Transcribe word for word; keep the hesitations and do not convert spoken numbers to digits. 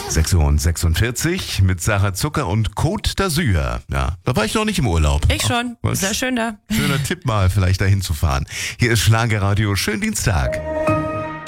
sechs Uhr sechsundvierzig mit Sarah Zucker und Côte d'Azur. Ja, da war ich noch nicht im Urlaub. Ich schon. Ach, Sehr schön da. Schöner Tipp mal, vielleicht dahin zu fahren. Hier ist Schlagerradio. Schönen Dienstag.